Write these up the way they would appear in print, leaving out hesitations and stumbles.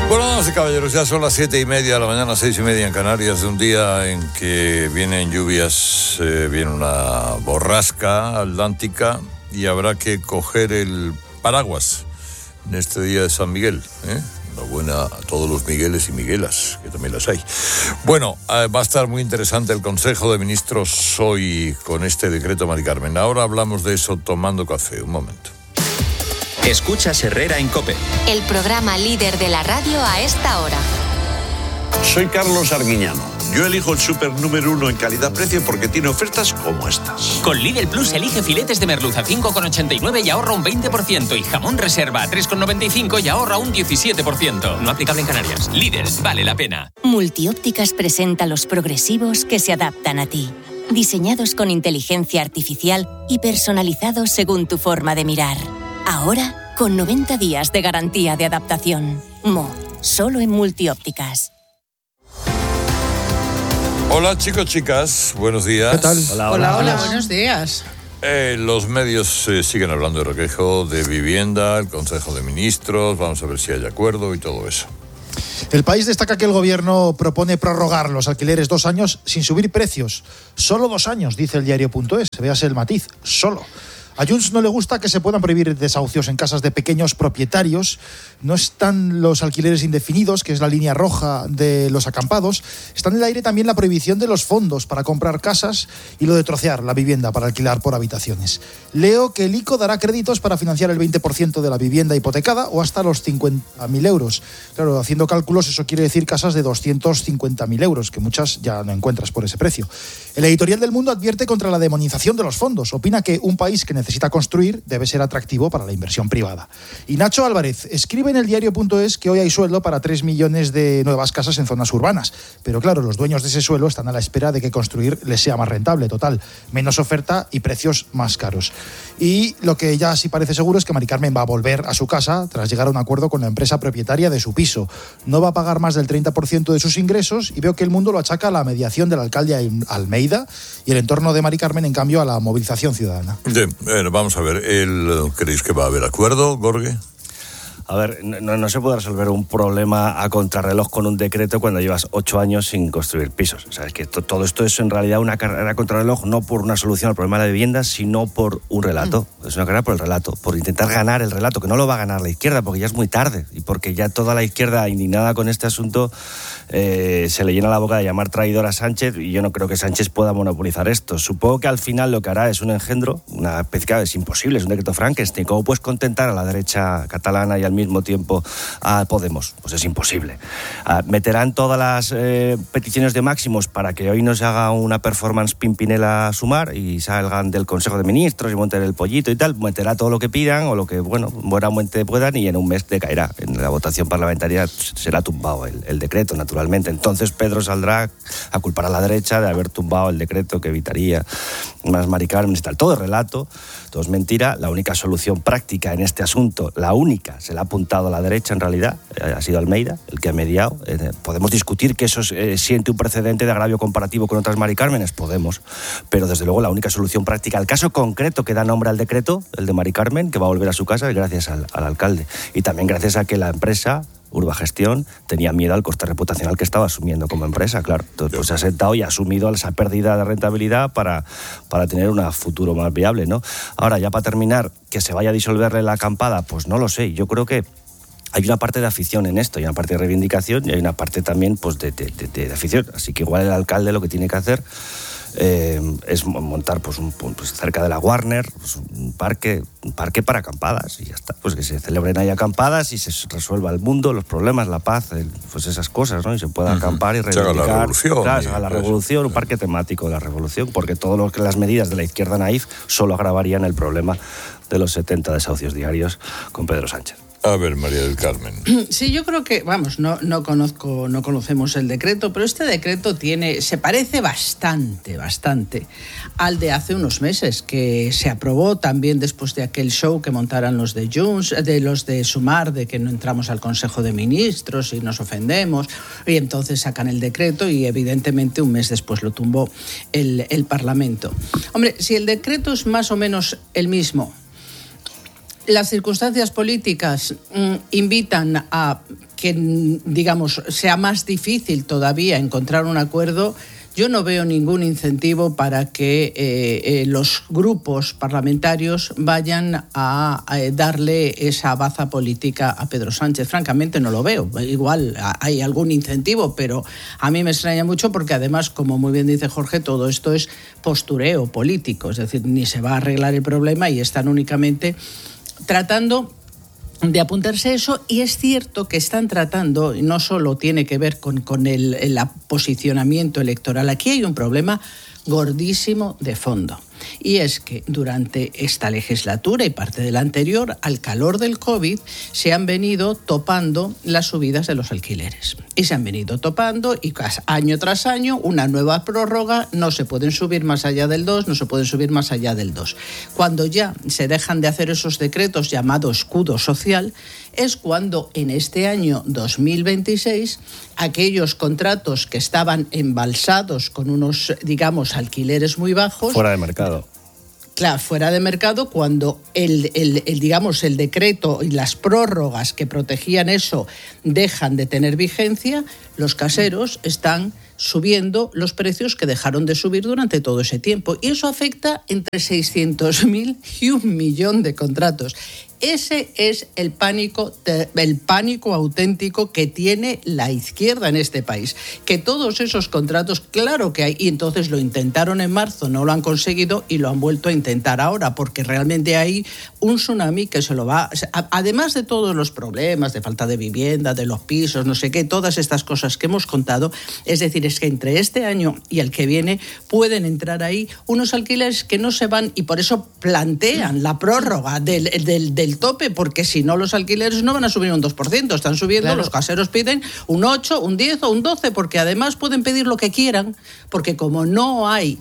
Bueno, damas y caballeros, ya son las 7:30 de la mañana, 6:30 en Canarias, de un día en que vienen lluvias, viene una borrasca atlántica y habrá que coger el paraguas en este día de San Miguel, Enhorabuena a todos los Migueles y Miguelas, que también las hay. Bueno, va a estar muy interesante el Consejo de Ministros hoy con este decreto, Mari Carmen. Ahora hablamos de eso tomando café. Un momento. Escuchas Herrera en COPE. El programa líder de la radio a esta hora. Soy Carlos Arguiñano. Yo elijo el súper número 1 en calidad-precio porque tiene ofertas como estas. Con Lidl Plus elige filetes de merluza 5,89 y ahorra un 20%. Y jamón reserva a 3,95 y ahorra un 17%. No aplicable en Canarias. Lidl, vale la pena. Multiópticas presenta los progresivos que se adaptan a ti. Diseñados con inteligencia artificial y personalizados según tu forma de mirar. Ahora, con 90 días de garantía de adaptación. Solo en Multiópticas. Hola chicos, chicas, buenos días. ¿Qué tal? Hola, buenos días. Los medios siguen hablando de requejo, de vivienda, el Consejo de Ministros, vamos a ver si hay acuerdo y todo eso. El País destaca que el gobierno propone prorrogar los alquileres 2 años sin subir precios. Solo 2 años, dice el diario.es. Véase el matiz, solo. A Junts no le gusta que se puedan prohibir desahucios en casas de pequeños propietarios. No están los alquileres indefinidos, que es la línea roja de los acampados. Está en el aire también la prohibición de los fondos para comprar casas y lo de trocear la vivienda para alquilar por habitaciones. Leo que el ICO dará créditos para financiar el 20% de la vivienda hipotecada o hasta los 50.000 euros. Claro, haciendo cálculos, eso quiere decir casas de 250.000 euros, que muchas ya no encuentras por ese precio. El editorial del Mundo advierte contra la demonización de los fondos. Opina que un país que necesita construir debe ser atractivo para la inversión privada. Y Nacho Álvarez escribe en el diario.es que hoy hay suelo para 3 millones de nuevas casas en zonas urbanas. Pero claro, los dueños de ese suelo están a la espera de que construir les sea más rentable. Total, menos oferta y precios más caros. Y lo que ya sí parece seguro es que Mari Carmen va a volver a su casa tras llegar a un acuerdo con la empresa propietaria de su piso. No va a pagar más del 30% de sus ingresos y veo que el Mundo lo achaca a la mediación del alcalde Almeida y el entorno de Mari Carmen, en cambio, a la movilización ciudadana. Vamos a ver, ¿creéis que va a haber acuerdo, Gorge? A ver, no se puede resolver un problema a contrarreloj con un decreto cuando llevas 8 años sin construir pisos. O sea, es que todo esto es en realidad una carrera a contrarreloj, no por una solución al problema de la vivienda, sino por un relato. Es una carrera por el relato, por intentar ganar el relato, que no lo va a ganar la izquierda, porque ya es muy tarde y porque ya toda la izquierda indignada con este asunto se le llena la boca de llamar traidor a Sánchez, y yo no creo que Sánchez pueda monopolizar esto. Supongo que al final lo que hará es un engendro, una especie de, es imposible, es un decreto Frankenstein. ¿Cómo puedes contentar a la derecha catalana y al mismo tiempo a Podemos? Pues es imposible. Meterán todas las peticiones de máximos para que hoy nos haga una performance Pimpinela Sumar y salgan del Consejo de Ministros y monten el pollito y tal. Meterá todo lo que pidan o lo que, buenamente puedan, y en un mes decaerá. En la votación parlamentaria será tumbado el decreto, naturalmente. Entonces Pedro saldrá a culpar a la derecha de haber tumbado el decreto que evitaría más Mari Carmen y tal. Todo es relato, todo es mentira. La única solución práctica en este asunto, la única, se la ha apuntado a la derecha en realidad, ha sido Almeida el que ha mediado. Podemos discutir que eso siente un precedente de agravio comparativo con otras Mari Cármenes, podemos, pero desde luego la única solución práctica, el caso concreto que da nombre al decreto, el de Mari Carmen, que va a volver a su casa, es gracias al alcalde, y también gracias a que la empresa Urbagestión tenía miedo al coste reputacional que estaba asumiendo como empresa, claro. Entonces, pues se ha sentado y ha asumido esa pérdida de rentabilidad para tener un futuro más viable, ¿no? Ahora, ya para terminar, que se vaya a disolverle la acampada, pues no lo sé. Yo creo que hay una parte de afición en esto, hay una parte de reivindicación y hay una parte también pues de afición. Así que igual el alcalde lo que tiene que hacer es montar pues cerca de la Warner pues un parque para acampadas y ya está, pues que se celebren ahí acampadas y se resuelva el mundo, los problemas, la paz, pues esas cosas, ¿no? Y se pueda acampar y reivindicar. Se haga la revolución. Claro, se haga la revolución, un parque temático de la revolución, porque todas las medidas de la izquierda naif solo agravarían el problema de los 70 desahucios diarios con Pedro Sánchez. A ver, María del Carmen. Sí, yo creo que, no conocemos el decreto, pero este decreto se parece bastante al de hace unos meses, que se aprobó también después de aquel show que montaran los de Junts, de los de Sumar, de que no entramos al Consejo de Ministros y nos ofendemos, y entonces sacan el decreto y evidentemente un mes después lo tumbó el Parlamento. Hombre, si el decreto es más o menos el mismo, las circunstancias políticas invitan a que, digamos, sea más difícil todavía encontrar un acuerdo, yo no veo ningún incentivo para que los grupos parlamentarios vayan a darle esa baza política a Pedro Sánchez. Francamente no lo veo. Igual hay algún incentivo, pero a mí me extraña mucho porque además, como muy bien dice Jorge, todo esto es postureo político. Es decir, ni se va a arreglar el problema y están únicamente tratando de apuntarse a eso, y es cierto que están tratando, y no solo tiene que ver con el posicionamiento electoral, aquí hay un problema gordísimo de fondo. Y es que durante esta legislatura y parte de la anterior, al calor del COVID, se han venido topando las subidas de los alquileres. Y se han venido topando y año tras año una nueva prórroga, no se pueden subir más allá del 2, no se pueden subir más allá del 2. Cuando ya se dejan de hacer esos decretos llamados escudo social, es cuando en este año 2026 aquellos contratos que estaban embalsados con unos, digamos, alquileres muy bajos... Fuera de mercado. Claro, fuera de mercado, cuando el decreto y las prórrogas que protegían eso dejan de tener vigencia, los caseros están subiendo los precios que dejaron de subir durante todo ese tiempo. Y eso afecta entre 600.000 y 1 millón de contratos. Ese es el pánico auténtico que tiene la izquierda en este país. Que todos esos contratos, claro que hay, y entonces lo intentaron en marzo, no lo han conseguido y lo han vuelto a intentar ahora, porque realmente hay un tsunami que se lo va... Además de todos los problemas de falta de vivienda, de los pisos, no sé qué, todas estas cosas que hemos contado, es decir, es que entre este año y el que viene pueden entrar ahí unos alquileres que no se van, y por eso plantean la prórroga del tope, porque si no los alquileres no van a subir un 2%, están subiendo, claro. Los caseros piden un 8, un 10 o un 12, porque además pueden pedir lo que quieran, porque como no hay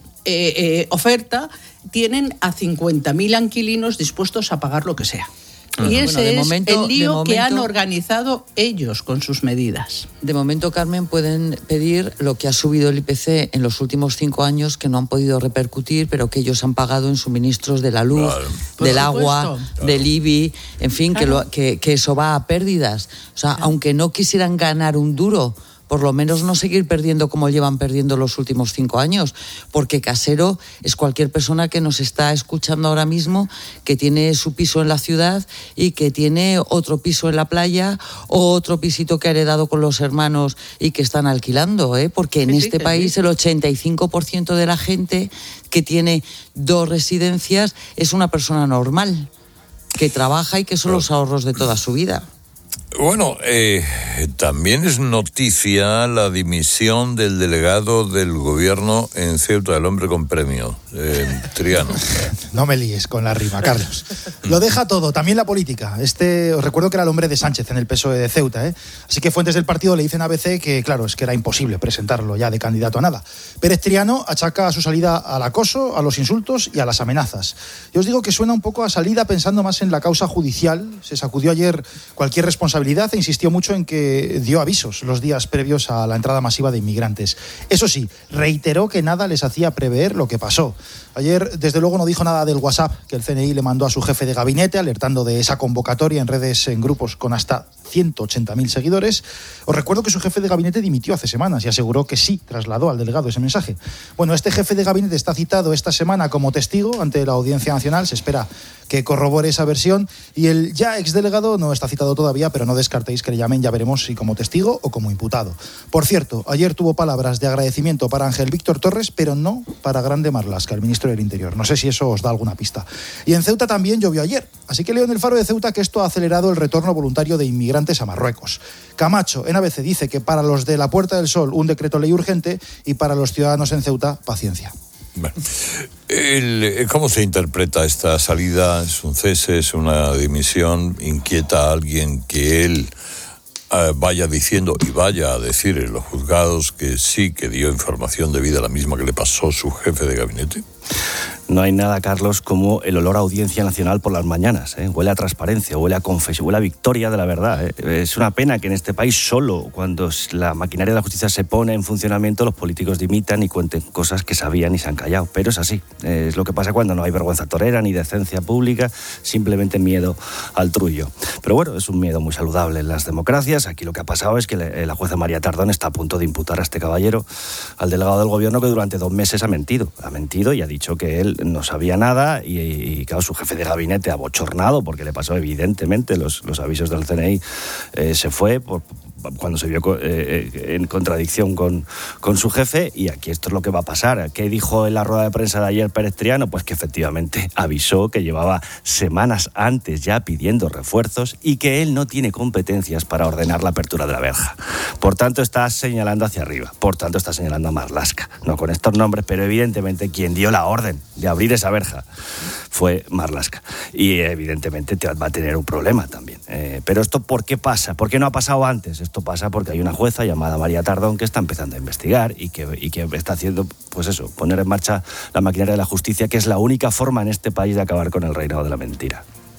oferta, tienen a 50.000 inquilinos dispuestos a pagar lo que sea. Y ese es el lío que han organizado ellos con sus medidas. De momento, Carmen, pueden pedir lo que ha subido el IPC en los últimos 5 años, que no han podido repercutir, pero que ellos han pagado en suministros de la luz, claro, del agua, claro, del IBI, en fin, claro, que eso va a pérdidas. O sea, claro, aunque no quisieran ganar un duro, por lo menos no seguir perdiendo como llevan perdiendo los últimos 5 años, porque casero es cualquier persona que nos está escuchando ahora mismo, que tiene su piso en la ciudad y que tiene otro piso en la playa o otro pisito que ha heredado con los hermanos y que están alquilando, porque en este país el 85% de la gente que tiene 2 residencias es una persona normal, que trabaja y que son los ahorros de toda su vida. Bueno, también es noticia la dimisión del delegado del gobierno en Ceuta, el hombre con premio, Triano. No me líes con la rima, Carlos. Lo deja todo, también la política. Os recuerdo que era el hombre de Sánchez en el PSOE de Ceuta, Así que fuentes del partido le dicen a ABC que, claro, es que era imposible presentarlo ya de candidato a nada. Pérez Triano achaca su salida al acoso, a los insultos y a las amenazas. Yo os digo que suena un poco a salida pensando más en la causa judicial. Se sacudió ayer cualquier responsabilidad e insistió mucho en que dio avisos los días previos a la entrada masiva de inmigrantes. Eso sí, reiteró que nada les hacía prever lo que pasó. Ayer, desde luego, no dijo nada del WhatsApp que el CNI le mandó a su jefe de gabinete, alertando de esa convocatoria en redes, en grupos con hasta 180.000 seguidores. Os recuerdo que su jefe de gabinete dimitió hace semanas y aseguró que sí trasladó al delegado ese mensaje. Bueno, este jefe de gabinete está citado esta semana como testigo ante la Audiencia Nacional. Se espera que corrobore esa versión, y el ya exdelegado no está citado todavía, pero no descartéis que le llamen, ya veremos si como testigo o como imputado. Por cierto, ayer tuvo palabras de agradecimiento para Ángel Víctor Torres, pero no para Grande Marlaska, el ministro del Interior. No sé si eso os da alguna pista. Y en Ceuta también llovió ayer, así que leo en el Faro de Ceuta que esto ha acelerado el retorno voluntario de inmigrantes a Marruecos. Camacho, en ABC, dice que para los de la Puerta del Sol un decreto ley urgente, y para los ciudadanos en Ceuta, paciencia. Bueno, ¿cómo se interpreta esta salida? ¿Es un cese? ¿Es una dimisión? ¿Inquieta a alguien que él vaya diciendo y vaya a decir en los juzgados que sí, que dio información debida a la misma que le pasó su jefe de gabinete? No hay nada, Carlos, como el olor a Audiencia Nacional por las mañanas. Huele a transparencia, huele a confesión, huele a victoria de la verdad. Es una pena que en este país solo cuando la maquinaria de la justicia se pone en funcionamiento los políticos dimitan y cuenten cosas que sabían y se han callado. Pero es así. Es lo que pasa cuando no hay vergüenza torera ni decencia pública, simplemente miedo al trullo. Pero bueno, es un miedo muy saludable en las democracias. Aquí lo que ha pasado es que la jueza María Tardón está a punto de imputar a este caballero, al delegado del gobierno, que durante 2 meses ha mentido y ha dicho que él no sabía nada y claro, su jefe de gabinete abochornado, porque le pasó evidentemente los avisos del CNI, se fue cuando se vio en contradicción con su jefe, y aquí esto es lo que va a pasar. ¿Qué dijo en la rueda de prensa de ayer Pérez Triano? Pues que efectivamente avisó que llevaba semanas antes ya pidiendo refuerzos y que él no tiene competencias para ordenar la apertura de la verja. Por tanto, está señalando hacia arriba, por tanto está señalando a Marlaska, no con estos nombres, pero evidentemente quien dio la orden de abrir esa verja fue Marlaska, y evidentemente va a tener un problema también. Pero esto, ¿por qué pasa? ¿Por qué no ha pasado antes? Esto pasa porque hay una jueza llamada María Tardón que está empezando a investigar y que está haciendo, pues eso, poner en marcha la maquinaria de la justicia, que es la única forma en este país de acabar con el reinado de la mentira.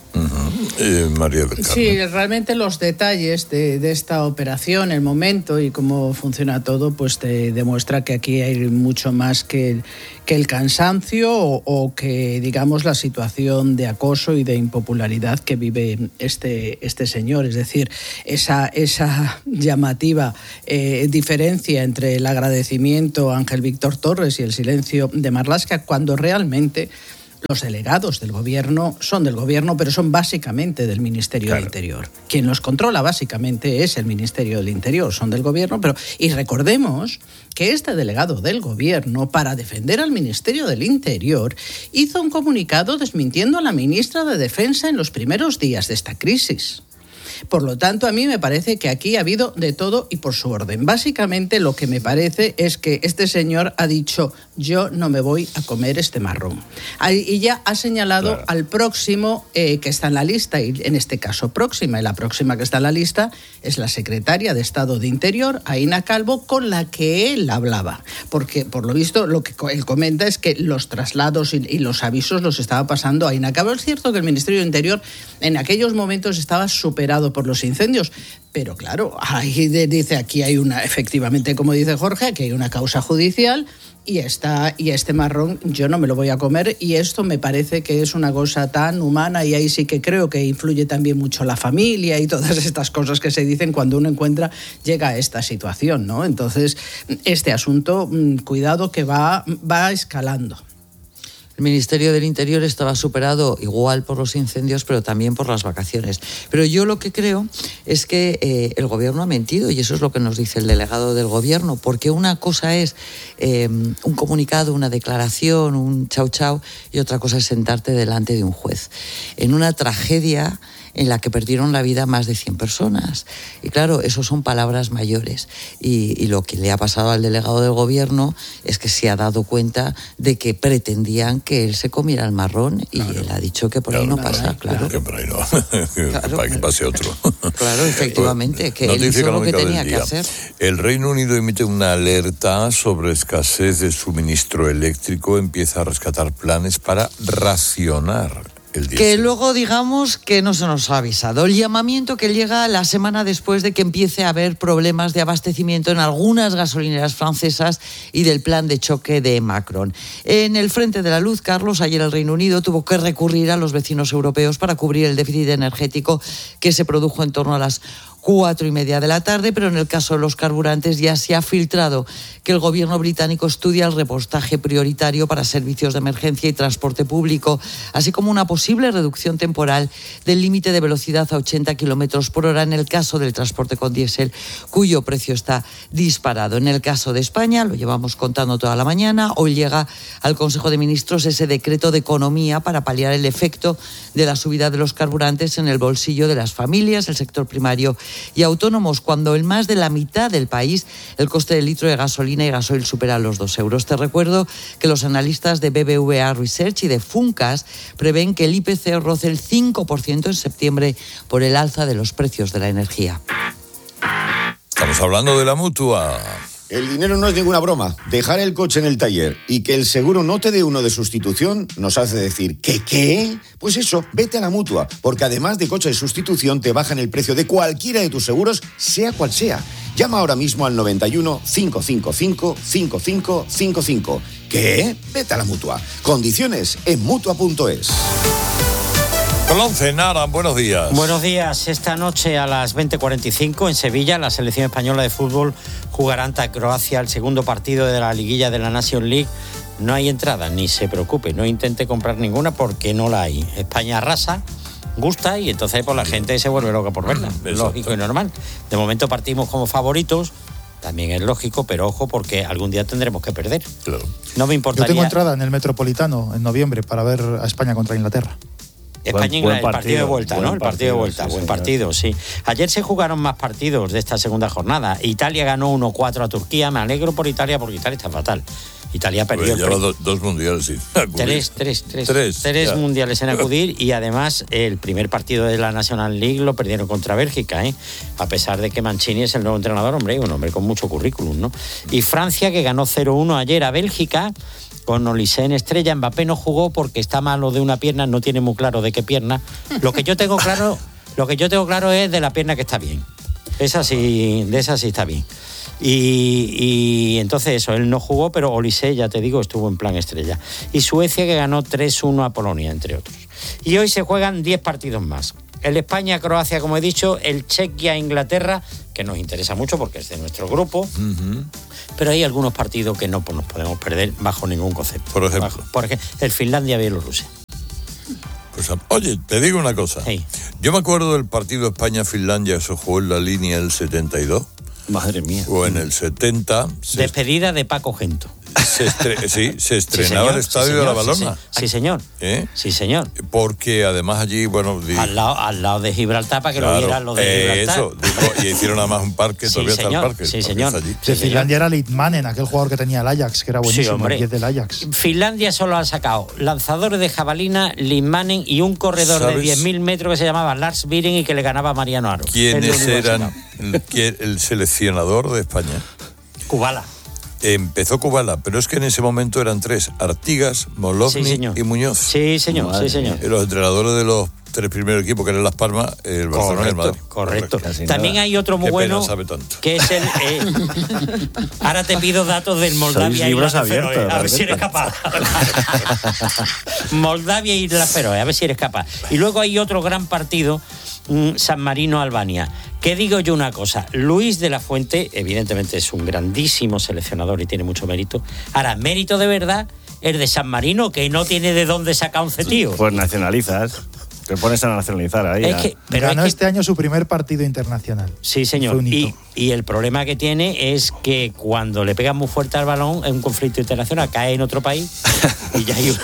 María del Carmen. Sí, realmente los detalles de esta operación, el momento y cómo funciona todo, pues te demuestra que aquí hay mucho más que el cansancio o que, digamos, la situación de acoso y de impopularidad que vive este señor. Es decir, esa llamativa diferencia entre el agradecimiento a Ángel Víctor Torres y el silencio de Marlaska, cuando realmente los delegados del gobierno son del gobierno, pero son básicamente del Ministerio del Interior. Quien los controla básicamente es el Ministerio del Interior, son del gobierno, y recordemos que este delegado del gobierno, para defender al Ministerio del Interior, hizo un comunicado desmintiendo a la ministra de Defensa en los primeros días de esta crisis. Por lo tanto, a mí me parece que aquí ha habido de todo y por su orden. Básicamente lo que me parece es que este señor ha dicho: yo no me voy a comer este marrón. Y ya ha señalado al próximo que está en la lista, y en este caso próxima, y la próxima que está en la lista es la secretaria de Estado de Interior, Aína Calvo, con la que él hablaba. Porque, por lo visto, lo que él comenta es que los traslados y los avisos los estaba pasando a Aína Calvo. Es cierto que el Ministerio de Interior en aquellos momentos estaba superado por los incendios, pero claro, ahí dice, aquí hay efectivamente, como dice Jorge, aquí hay una causa judicial y este marrón yo no me lo voy a comer, y esto me parece que es una cosa tan humana, y ahí sí que creo que influye también mucho la familia y todas estas cosas que se dicen cuando uno llega a esta situación, ¿no? Entonces, este asunto, cuidado que va escalando. El Ministerio del Interior estaba superado igual por los incendios, pero también por las vacaciones. Pero yo lo que creo es que el gobierno ha mentido, y eso es lo que nos dice el delegado del gobierno, porque una cosa es un comunicado, una declaración, un chau chau, y otra cosa es sentarte delante de un juez. En una tragedia en la que perdieron la vida más de 100 personas. Y claro, eso son palabras mayores. Y lo que le ha pasado al delegado del gobierno es que se ha dado cuenta de que pretendían que él se comiera el marrón, y él ha dicho que por ahí no pasa, claro. Que por ahí no, para que pase otro. Claro, efectivamente, que él hizo lo que tenía que hacer. El Reino Unido emite una alerta sobre escasez de suministro eléctrico, empieza a rescatar planes para racionar el diésel. Que luego digamos que no se nos ha avisado. El llamamiento que llega la semana después de que empiece a haber problemas de abastecimiento en algunas gasolineras francesas y del plan de choque de Macron. En el frente de la luz, Carlos, ayer el Reino Unido tuvo que recurrir a los vecinos europeos para cubrir el déficit energético que se produjo en torno a las 4:30 de la tarde, pero en el caso de los carburantes ya se ha filtrado que el gobierno británico estudia el repostaje prioritario para servicios de emergencia y transporte público, así como una posible reducción temporal del límite de velocidad a 80 kilómetros por hora en el caso del transporte con diésel, cuyo precio está disparado. En el caso de España, lo llevamos contando toda la mañana, hoy llega al Consejo de Ministros ese decreto de economía para paliar el efecto de la subida de los carburantes en el bolsillo de las familias, el sector primario y autónomos, cuando en más de la mitad del país el coste del litro de gasolina y gasoil supera los 2 euros. Te recuerdo que los analistas de BBVA Research y de Funcas prevén que el IPC roce el 5% en septiembre por el alza de los precios de la energía. Estamos hablando de la Mutua. el dinero no es ninguna broma. Dejar el coche en el taller y que el seguro no te dé uno de sustitución nos hace decir ¿qué? Pues eso, vete a la Mutua, porque además de coche de sustitución te bajan el precio de cualquiera de tus seguros, sea cual sea. Llama ahora mismo al 91 555 5555. ¿Qué? Vete a la Mutua. Condiciones en Mutua.es. Con la 11, Nara, buenos días. Buenos días. Esta noche a las 20:45 en Sevilla, la selección española de fútbol jugará ante Croacia el segundo partido de la liguilla de la Nation League. No hay entrada, ni se preocupe, no intente comprar ninguna porque no la hay. España arrasa, gusta y entonces pues la gente se vuelve loca por verla. Lógico y normal. De momento partimos como favoritos. También es lógico, pero ojo, porque algún día tendremos que perder. Claro. No me importaría... Yo tengo entrada en el Metropolitano en noviembre para ver a España contra Inglaterra. España, el partido de vuelta, ¿no? El partido de vuelta, buen partido, sí. Ayer se jugaron más partidos de esta segunda jornada. Italia ganó 1-4 a Turquía. Me alegro por Italia porque Italia está fatal. Italia perdió. Lleva dos mundiales sin acudir. Tres mundiales en acudir y además el primer partido de la National League lo perdieron contra Bélgica, a pesar de que Mancini es el nuevo entrenador, un hombre con mucho currículum, ¿no? Y Francia, que ganó 0-1 ayer a Bélgica, con Olise en estrella. Mbappé no jugó porque está malo de una pierna, no tiene muy claro de qué pierna. Lo que yo tengo claro es de la pierna que está bien. De esa sí está bien. Y entonces eso, él no jugó, pero Olise, ya te digo, estuvo en plan estrella. Y Suecia, que ganó 3-1 a Polonia, entre otros. Y hoy se juegan 10 partidos más. El España-Croacia, como he dicho, el Chequia-Inglaterra, que nos interesa mucho porque es de nuestro grupo, pero hay algunos partidos que no nos podemos perder bajo ningún concepto. Por ejemplo. Por ejemplo, el Finlandia-Bielorrusia. Pues, oye, te digo una cosa. Hey. Yo me acuerdo del partido España-Finlandia, se jugó en la línea del 72. Madre mía. O en el 70. Despedida de Paco Gento. Se estrenaba el estadio de la Balona. Sí, señor. Sí, señor. Porque además allí, al lado de Gibraltar, para que lo vieran los de Gibraltar. Y hicieron además un parque, todavía está el parque. Sí, señor. De Finlandia era Litmanen, aquel jugador que tenía el Ajax, que era buenísimo, el 10 del Ajax. Finlandia solo ha sacado lanzadores de jabalina, Litmanen y un corredor de 10.000 metros que se llamaba Lars Viren y que le ganaba a Mariano Aro. ¿Quiénes eran el seleccionador de España? Kubala. Empezó Kubala, pero es que en ese momento eran 3: Artigas, Molovny y Muñoz. Sí, señor. Y los entrenadores de los 3 primeros equipos, que eran Las Palmas, el Barcelona y el Madrid. Correcto. También hay otro muy bueno, sabe tanto. Que es el... ahora te pido datos del Moldavia y la Feroe, a ver si eres capaz. Moldavia y la Feroe, a ver si eres capaz. Y luego hay otro gran partido, San Marino-Albania. Que digo yo una cosa, Luis de la Fuente, evidentemente es un grandísimo seleccionador y tiene mucho mérito. Ahora, mérito de verdad, el de San Marino, que no tiene de dónde sacar 11 tíos. Pues nacionalizas. Te pones a nacionalizar ahí. Ganó este año su primer partido internacional. Sí, señor. Y el problema que tiene es que cuando le pegan muy fuerte al balón en un conflicto internacional, cae en otro país y ya hay un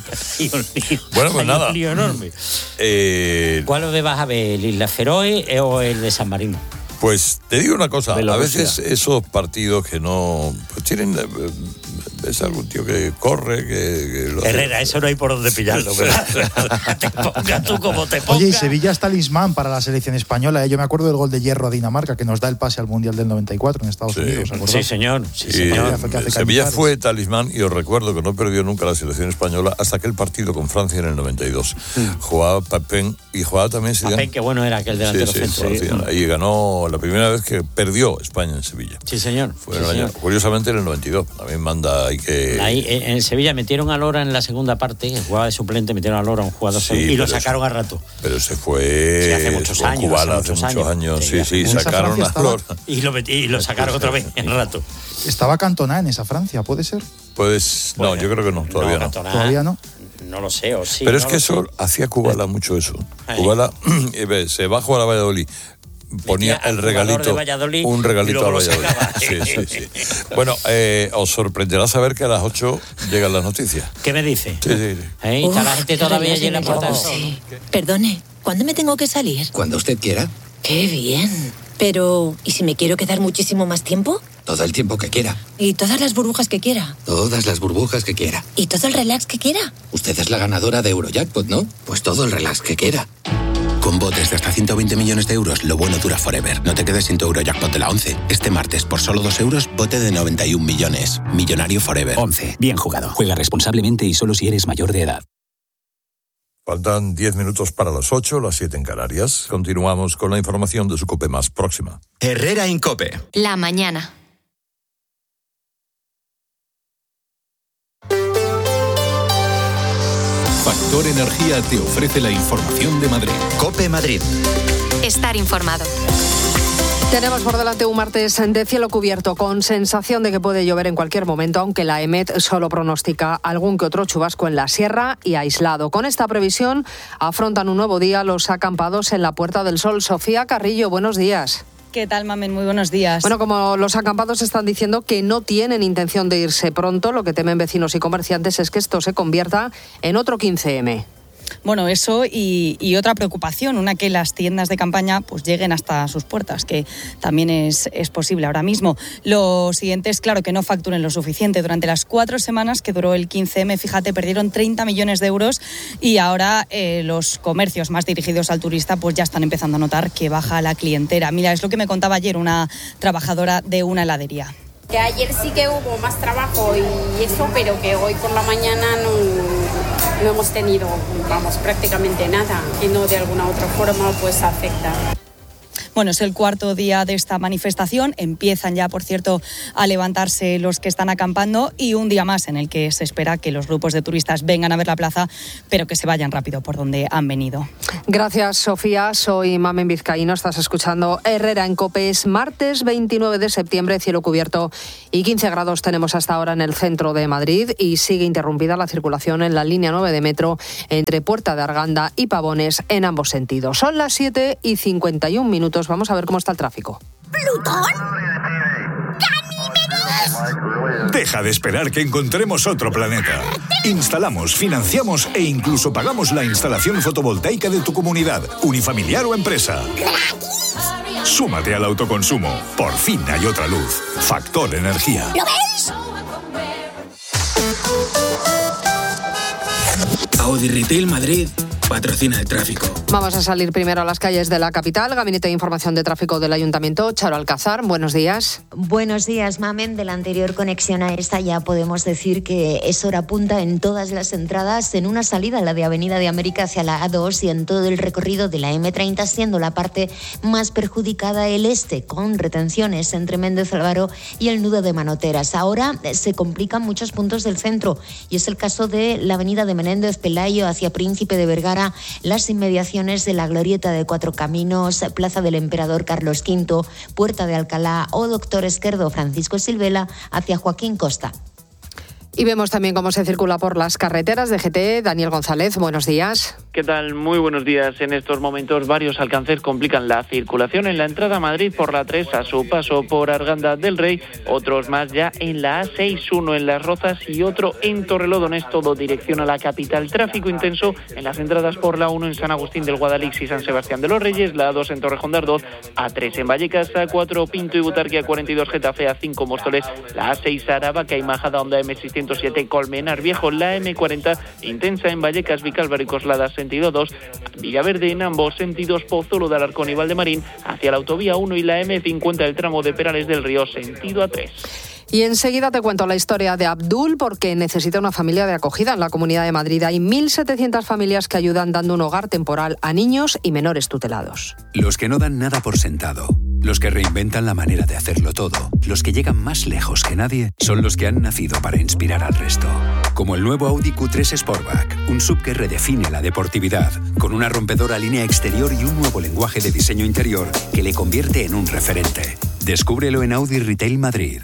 lío enorme. ¿Cuál de vas a ver, el Isla Feroe o el de San Marino? Pues te digo una cosa, a veces esos partidos que no... Pues tienen... Es algún tío que corre, que Herrera, eso no hay por dónde pillarlo, ¿verdad? Te pongas tú como te pongas. Oye, y Sevilla es talismán para la selección española. Yo me acuerdo del gol de hierro a Dinamarca, que nos da el pase al Mundial del 94 en Estados Unidos. Sí, señor. Sevilla fue talismán y os recuerdo que no perdió nunca la selección española hasta aquel partido con Francia en el 92. Jugaba Papin y jugaba también Zidane. Papin, que bueno era aquel delantero centro. Ahí ganó la primera vez que perdió España en Sevilla. Sí, señor. Fue el año, curiosamente en el 92. También manda ahí en Sevilla metieron a Lora en la segunda parte, jugaba de suplente, metieron a Lora, un jugador y lo sacaron a rato. Pero se fue hace muchos años. Cubala, hace muchos años. Sí, sacaron a Lora. Y lo sacaron otra vez en rato. Estaba Cantona en esa Francia, ¿puede ser? No, yo creo que no, todavía no. ¿Todavía no? No lo sé, o sí. Pero es que eso hacía Cubala mucho eso. Cubala se va a jugar a Valladolid. Ponía el regalito, un regalito a Valladolid. Sí. Bueno, os sorprenderá saber que a las 8 llegan las noticias. ¿Qué me dice? Sí. Está la gente todavía allí en la puerta. Sí. Perdone, ¿cuándo me tengo que salir? Cuando usted quiera. ¡Qué bien! Pero, ¿y si me quiero quedar muchísimo más tiempo? Todo el tiempo que quiera. ¿Y todas las burbujas que quiera? Todas las burbujas que quiera. ¿Y todo el relax que quiera? Usted es la ganadora de Eurojackpot, ¿no? Pues todo el relax que quiera. Con botes de hasta 120 millones de euros, lo bueno dura forever. No te quedes sin tu Eurojackpot de la 11. Este martes, por solo 2 euros, bote de 91 millones. Millonario forever. 11. Bien jugado. Juega responsablemente y solo si eres mayor de edad. Faltan 10 minutos para las 8, las 7 en Canarias. Continuamos con la información de su COPE más próxima. Herrera Incope. La mañana. Factor Energía te ofrece la información de Madrid. COPE Madrid. Estar informado. Tenemos por delante un martes de cielo cubierto con sensación de que puede llover en cualquier momento, aunque la EMET solo pronostica algún que otro chubasco en la sierra y aislado. Con esta previsión afrontan un nuevo día los acampados en la Puerta del Sol. Sofía Carrillo, buenos días. ¿Qué tal, Mamen? Muy buenos días. Bueno, como los acampados están diciendo que no tienen intención de irse pronto, lo que temen vecinos y comerciantes es que esto se convierta en otro 15M. Bueno, eso y otra preocupación, una que las tiendas de campaña pues lleguen hasta sus puertas, que también es posible ahora mismo. Lo siguiente es, claro, que no facturen lo suficiente. Durante las 4 semanas que duró el 15M, fíjate, perdieron 30 millones de euros y ahora los comercios más dirigidos al turista pues ya están empezando a notar que baja la clientela. Mira, es lo que me contaba ayer una trabajadora de una heladería. Que ayer sí que hubo más trabajo y eso, pero que hoy por la mañana no hemos tenido, prácticamente nada, y no de alguna otra forma pues afecta. Bueno, es el cuarto día de esta manifestación. Empiezan ya, por cierto, a levantarse los que están acampando y un día más en el que se espera que los grupos de turistas vengan a ver la plaza, pero que se vayan rápido por donde han venido. Gracias, Sofía. Soy Mamen Vizcaíno. Estás escuchando Herrera en COPE. Es martes 29 de septiembre, cielo cubierto y 15 grados tenemos hasta ahora en el centro de Madrid y sigue interrumpida la circulación en la línea 9 de metro entre Puerta de Arganda y Pavones en ambos sentidos. Son las 7:51. Vamos a ver cómo está el tráfico. ¿Plutón? ¡Ganímedes! Deja de esperar que encontremos otro planeta. Instalamos, financiamos e incluso pagamos la instalación fotovoltaica de tu comunidad, unifamiliar o empresa. ¡Gratis! Súmate al autoconsumo. Por fin hay otra luz. Factor Energía. ¿Lo veis? Audi Retail Madrid patrocina el tráfico. Vamos a salir primero a las calles de la capital. Gabinete de Información de Tráfico del Ayuntamiento, Charo Alcázar, buenos días. Buenos días, Mamen. De la anterior conexión a esta ya podemos decir que es hora punta en todas las entradas, en una salida, la de Avenida de América hacia la A2 y en todo el recorrido de la M30, siendo la parte más perjudicada el este, con retenciones entre Méndez Álvaro y el nudo de Manoteras. Ahora se complican muchos puntos del centro y es el caso de la Avenida de Menéndez Pelayo hacia Príncipe de Vergara, las inmediaciones de la Glorieta de Cuatro Caminos, Plaza del Emperador Carlos V, Puerta de Alcalá o Doctor Esquerdo Francisco Silvela hacia Joaquín Costa. Y vemos también cómo se circula por las carreteras de GT. Daniel González, buenos días. ¿Qué tal? Muy buenos días. En estos momentos varios alcances complican la circulación en la entrada a Madrid por la 3 a su paso por Arganda del Rey, otros más ya en la A6, uno en Las Rozas y otro en Torrelodones, todo dirección a la capital. Tráfico intenso en las entradas por la 1 en San Agustín del Guadalix y San Sebastián de los Reyes, la A2 en Torrejón de Ardoz, A3 en Vallecas, A4 Pinto y Butarque, A42 Getafe, A5 Móstoles, la A6 Aravaca y Majada Honda, M607 Colmenar Viejo, la M40 intensa en Vallecas, Vicálvaro y Coslada, sentido 2, Villaverde en ambos sentidos, Pozuelo de Alarcón y Valdemarín hacia la autovía 1 y la M50 el tramo de Perales del Río, sentido A3. Y enseguida te cuento la historia de Abdul, porque necesita una familia de acogida en la Comunidad de Madrid. Hay 1.700 familias que ayudan dando un hogar temporal a niños y menores tutelados. Los que no dan nada por sentado, los que reinventan la manera de hacerlo todo, los que llegan más lejos que nadie, son los que han nacido para inspirar al resto. Como el nuevo Audi Q3 Sportback, un SUV que redefine la deportividad, con una rompedora línea exterior y un nuevo lenguaje de diseño interior que le convierte en un referente. Descúbrelo en Audi Retail Madrid.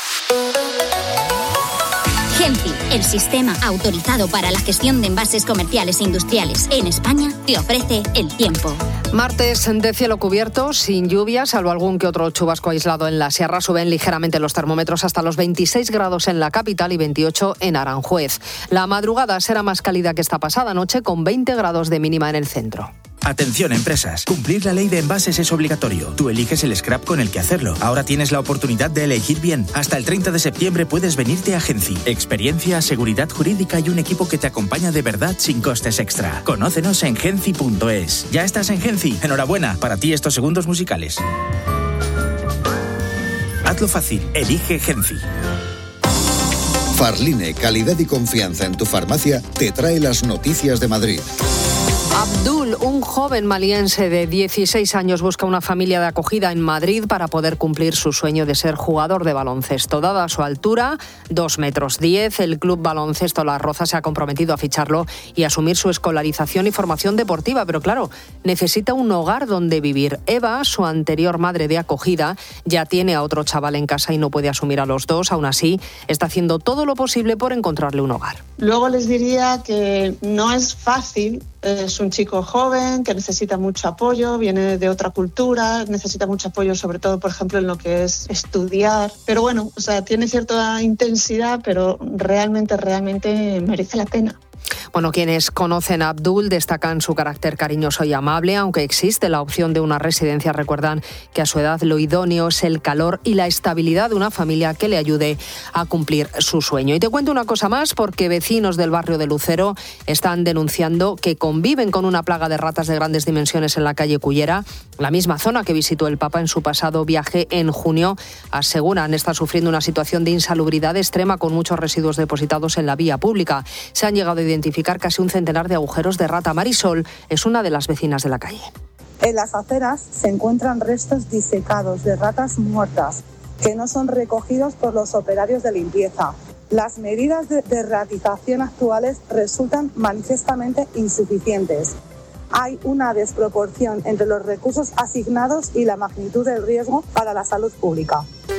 Genfi, el sistema autorizado para la gestión de envases comerciales e industriales en España, te ofrece el tiempo. Martes de cielo cubierto, sin lluvia, salvo algún que otro chubasco aislado en la sierra. Suben ligeramente los termómetros hasta los 26 grados en la capital y 28 en Aranjuez. La madrugada será más cálida que esta pasada noche, con 20 grados de mínima en el centro. Atención empresas, cumplir la ley de envases es obligatorio. Tú eliges el scrap con el que hacerlo. Ahora tienes la oportunidad de elegir bien. Hasta el 30 de septiembre puedes venirte a Genci. Experiencia, seguridad jurídica y un equipo que te acompaña de verdad sin costes extra. Conócenos en genci.es. ¿Ya estás en Genci? Enhorabuena, para ti estos segundos musicales. Hazlo fácil, elige Genci. Farline, calidad y confianza en tu farmacia, te trae las noticias de Madrid. Abdul, un joven maliense de 16 años, busca una familia de acogida en Madrid para poder cumplir su sueño de ser jugador de baloncesto. Dada su altura, 2,10 metros, el Club Baloncesto Las Rozas se ha comprometido a ficharlo y asumir su escolarización y formación deportiva. Pero claro, necesita un hogar donde vivir. Eva, su anterior madre de acogida, ya tiene a otro chaval en casa y no puede asumir a los dos. Aún así, está haciendo todo lo posible por encontrarle un hogar. Luego les diría que no es fácil. Es un chico joven que necesita mucho apoyo, viene de otra cultura, necesita mucho apoyo sobre todo, por ejemplo, en lo que es estudiar. Pero bueno, o sea, tiene cierta intensidad, pero realmente merece la pena. Bueno, quienes conocen a Abdul destacan su carácter cariñoso y amable, aunque existe la opción de una residencia. Recuerdan que a su edad lo idóneo es el calor y la estabilidad de una familia que le ayude a cumplir su sueño. Y te cuento una cosa más, porque vecinos del barrio de Lucero están denunciando que conviven con una plaga de ratas de grandes dimensiones en la calle Cullera, la misma zona que visitó el Papa en su pasado viaje en junio. Aseguran estar sufriendo una situación de insalubridad extrema con muchos residuos depositados en la vía pública. Se han llegado a identificar casi un centenar de agujeros de rata. Marisol es una de las vecinas de la calle. En las aceras se encuentran restos disecados de ratas muertas que no son recogidos por los operarios de limpieza. Las medidas de erradicación actuales resultan manifiestamente insuficientes. Hay una desproporción entre los recursos asignados y la magnitud del riesgo para la salud pública.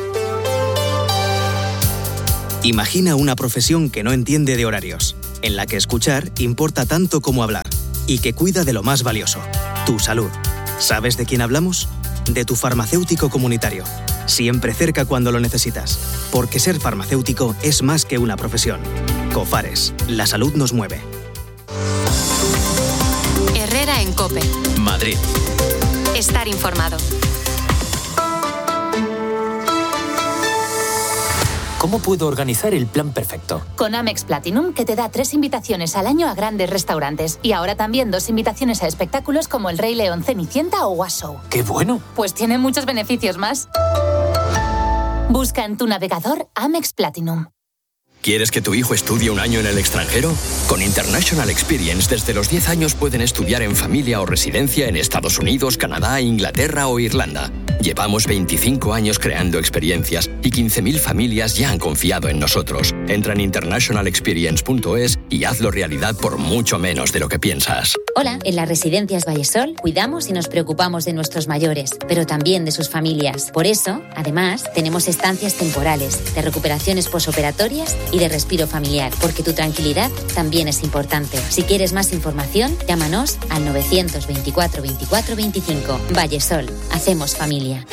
Imagina una profesión que no entiende de horarios, en la que escuchar importa tanto como hablar y que cuida de lo más valioso, tu salud. ¿Sabes de quién hablamos? De tu farmacéutico comunitario, siempre cerca cuando lo necesitas, porque ser farmacéutico es más que una profesión. Cofares, la salud nos mueve. Herrera en COPE. Madrid. Estar informado. ¿Cómo puedo organizar el plan perfecto? Con Amex Platinum, que te da 3 invitaciones al año a grandes restaurantes. Y ahora también 2 invitaciones a espectáculos como El Rey León, Cenicienta o Was Show. ¡Qué bueno! Pues tiene muchos beneficios más. Busca en tu navegador Amex Platinum. ¿Quieres que tu hijo estudie un año en el extranjero? Con International Experience, desde los 10 años pueden estudiar en familia o residencia en Estados Unidos, Canadá, Inglaterra o Irlanda. Llevamos 25 años creando experiencias y 15.000 familias ya han confiado en nosotros. Entra en internationalexperience.es y hazlo realidad por mucho menos de lo que piensas. Hola, en las residencias Vallesol cuidamos y nos preocupamos de nuestros mayores, pero también de sus familias. Por eso, además, tenemos estancias temporales, de recuperaciones posoperatorias y de respiro familiar, porque tu tranquilidad también es importante. Si quieres más información, llámanos al 924 24 25. Vallesol, hacemos familia.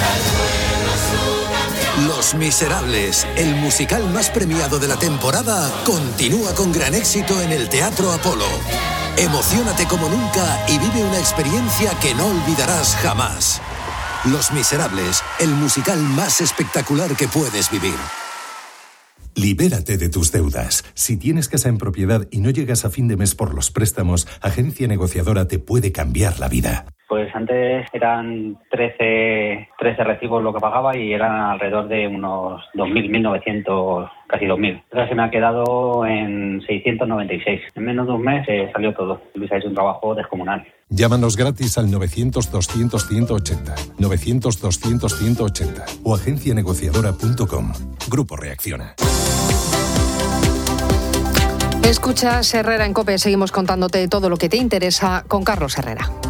Los Miserables, el musical más premiado de la temporada, continúa con gran éxito en el Teatro Apolo. Emociónate como nunca y vive una experiencia que no olvidarás jamás. Los Miserables, el musical más espectacular que puedes vivir. Libérate de tus deudas. Si tienes casa en propiedad y no llegas a fin de mes por los préstamos, Agencia Negociadora te puede cambiar la vida. Pues antes eran 13 recibos lo que pagaba y eran alrededor de unos 2.000, 1.900, casi 2.000. Ahora se me ha quedado en 696. En menos de un mes salió todo. Luis ha hecho un trabajo descomunal. Llámanos gratis al 900-200-180, 900-200-180 o agencianegociadora.com. Grupo Reacciona. Escuchas Herrera en COPE. Seguimos contándote todo lo que te interesa con Carlos Herrera.